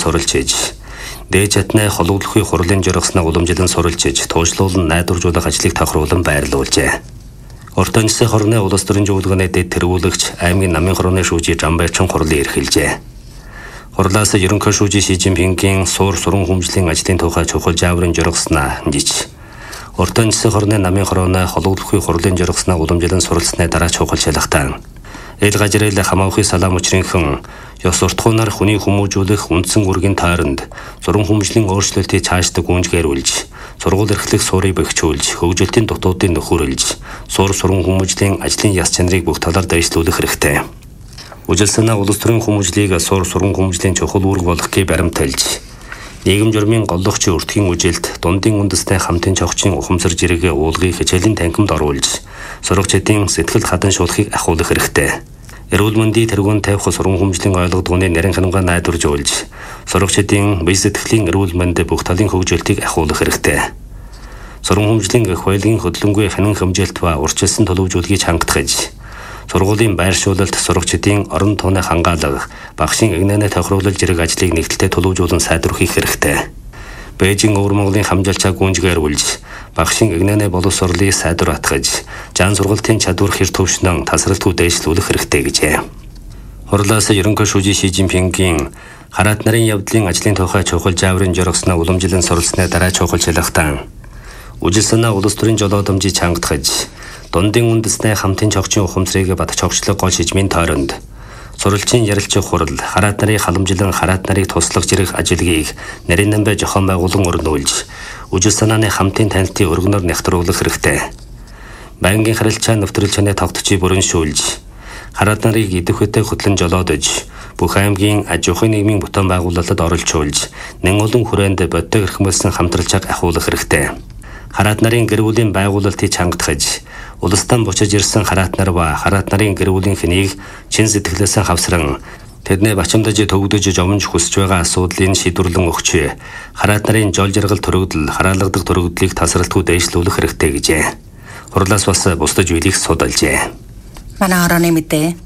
суралж иж, дээд чаднаа хологдлохын хурлын жиргаснаа уламжлан суралж иж, туушлуулан найдваржуулах ажлыг тохируулан байрлуулжээ. Урт онцлог хорны улс төрийн жуулганы дэд тэргүүлэгч аймгийн намын хорны шүүжий Жамбайчин хурлын эрхэлжээ. Хурлаас ерөнхий шүүжий Ши Жинпингийн суур суран хүмжлийн ажлын тухай чухал зааврын жиргаснаа хэмжиж, урт онцлог хорны намын хорооны хологдлохын хурлын жиргаснаа уламжлан суралцсны дараа чухал шалгалтаа эл гажрал хамаахын салаам учрынхан ёс суртахуунаар хүний хүмүүжүүлэх үндсэн үргийн тойронд зуран хүмжлийн өөрчлөлтийг цаашдаа гүйцэтгүүлж, сургууль эрхлэх суурийг бэхжүүлж, хөгжөлтийн дутуудыг нөхөрлөж, суран хүмүүжлийн ажлын яс чанарыг бүх талаар дэвшлүүлэх хэрэгтэй. Үжил санаа улс төрийн хүмүүжлийг суран хүмүүжлийн чухал үүрэг болгохыг баримталж, нийгэм журмын голлогчийн өртгийн үжилт, дундын үндэстэй хамтын чогчийн ухамсар жирэгээ уулгыг хичээлийн танхимд оруулж, сурагчдын сэтгэл хадан шуулахыг ахуулах хэрэгтэй. Эрүүл мэндийн тэргуун тавих суран хүмжлийн ойлгодгооны нарийн ханамгаа найдваржуулж, сурагчдын бие сэтгэлийн эрүүл мэнд бүх талын хөгжөлтийг ахуулах хэрэгтэй. Суран хүмжлийн эх баялагын хөдөлгөөнгүй ханан хэмжээлт ба урьдчилсан төлөвлөжүүлгийг хангалтгаж, сургуулийн байршуулалт сурагчдын орон тооны хангаалга, багшийн игнэнэ тохируулж зэрэг ажлыг нэгдэлтэй төлөвлөжүүлэн сайдруулах хэрэгтэй. Бээжин өвөр Монголын хамжаалчаа гүнжгээрүүлж, багшийн игнэнэ боловсролыг сайдвар атгаж, жан сургалтын чадвар хэр төвшнөн тасралтгүй дэвшлүүлэх хэрэгтэй гэжээ. Хурлаас ерөнхий шүүжий Ши Жинпингийн хараат нарын явдлын ажлын тухай чухал зааврын жиргаснаа уламжлан суралцсны дараа чухал шалгалтаа үжил санаа улс төрийн жолоодомжийг чангатгаж, дундын үндэсний хамтын чогчийн ухамсарыг бат чогчлог гол шижмийн тойронд суралцын ярилцах хурал хараат нарын халамжлан хараат нарыг туслах зэрэг ажилгийг нарийн намбай жохон байгуулан өрнүүлж, үжил санааны хамтын танилтын өргөнөөр нягтруулах хэрэгтэй. Байнгын харилцаа нэвтрүүлжний тогтцыг бүрэншүүлж, хараат нарыг идэх үедээ хөтлөн жолоодож, бүх аймгийн аж ахуйн нийгмийн бүтээн байгуулалтад оролцуулж, нэн олон хүрээнд боддог эрхмэлсэн хамтралчааг ахуулах хэрэгтэй. Хараат нарын гэр бүлийн байгуулалтыг чангатгаж, улстан бочиж ирсэн хараат нар ба хараат нарын гэр бүлийн хэнийг чин сэтгэлээсээ хавсран тэдний бачимдаж төвөгдөж жомж хүсэж байгаа асуудлыг шийдвэрлэн өгч, хараат нарын жол жаргал төрөгдөл, хараалгадах төрөгдлийг тасралтгүй дэвшлүүлэх хэрэгтэй гэжээ. Хурлаас бас бусдаж үеийг судалжээ. Манай орооны мэдээ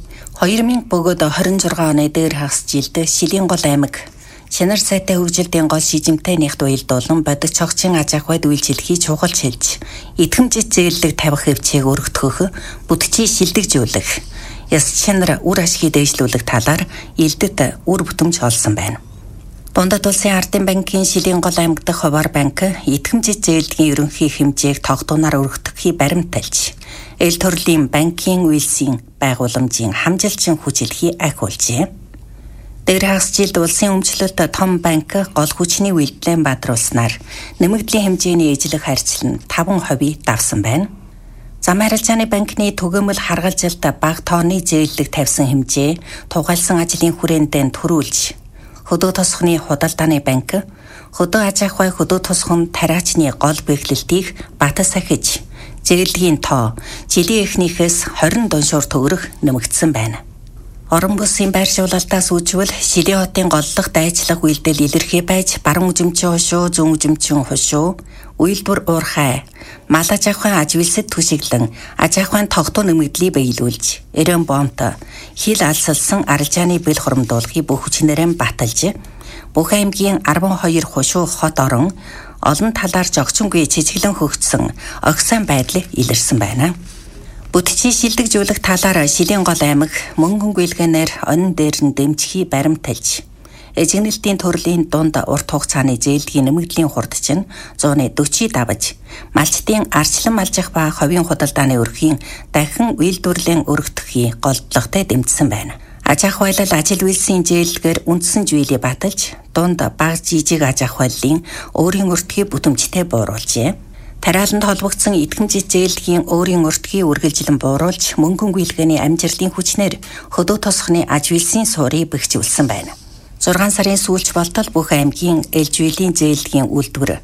2026 оны дээр хагас жилд Шилийн гол аймаг Чанар сайтай хөгжилтийн гол шижимтэй нэгт уялдуулан бодит цогцын аж ахуйд үйлчлэхий чухал шилж, идэвхжиж зэглэлэг тавих хөвчийг өргөтгөх, бүтчийг шилдэгжүүлэх, яс чанар үр ашгийг дэвшлүүлэх талаар элдэд үр бүтэмж олсон байна. Дундад улсын ардын банкын Шилийн гол аймаг дахь хуваар банк идэвхжиж зэглэгийн ерөнхий хэмжээг тогтооноор өргөтгөхийг баримталж, эл төрлийн банкын үйлсийн байгууламжийн хамжилчин хүчилхийг ахиулжээ. Дээр хагас жилд улсын өмчлөлт том банк гол хүчний үйлдэлэн баатруулснаар нэмэгдлийн хэмжээний ижлэг харьцал нь 5% давсан байна. Зам харилцааны банкны түгээмэл харгалзалт бага тооны зээллэг тавьсан хэмжээ тугаалсан ажлын хүрээндээ төрүүлж, хөдөө тосхны худалдааны банк хөдөө аж ахуй хөдөө тосхон тариачны гол бэхлэлтийг бата сахиж, зээлгийн тоо жилийн эхнийхээс 20 дуншуур төгрөг нэмэгдсэн байна. Орон бүсийн байршуулалтаас үжвэл Шилийн хотын голлох дайчлах үйлдэл илэрхий байж баруун үзэмчин хошуу, зүүн үзэмчин хошуу, үйлдвэр уурхай, мал аж ахуйн аж үйлсэд түшиглэн аж ахуйн тогтуу нэмэгдлийг биелүүлж, эрен бомт, хил алсалсан арилжааны бэл хурамдуулахыг бүх хүчнээрээ баталж, бүх аймгийн 12 хошуу хот орон олон талаар жогчонгүй чижиглэн хөгжсөн огсон байдал илэрсэн байна. Бүтчийг шилдэгжүүлэх талаар Шилийн гол аймаг мөнгөн гүйлгэнээр онин дээр нь дэмжихийг баримталж, эжигнэлтийн төрлийн дунд урт хугацааны зээлдгийн нэмэгдлийн хурд чинь 140 давж, малчдын арчлан малжих ба ховийн худалдааны өрхийн дахин үйлдвэрлэлийн өргөдөхийг голдлоготой дэмжсэн байна. Аж ахуйлал ажил үйлсийн зээлдгээр үндсэн жүйелийг баталж, дунд бага жижиг аж ахуйллын өөрийн өртгийг бүтэмжтэй бууруулжээ. Тариаланд холбогдсон идэвхжиж зээлдгийн өөрийн өртгийг үргэлжлэн бууруулж, мөнгөн гүйлгээний амжилтын хүчнээр хөдөө тосхны аж үйлсийн суурийг бэхжүүлсэн байна. 6 сарын сүүлч болтол бүх аймгийн ээлжүйлийн зээлдгийн үйлдвэр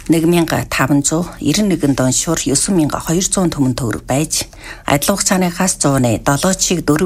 1591 доншуур 9200 төмөн төгрөг байж, адил хугацааныхаас 107-ыг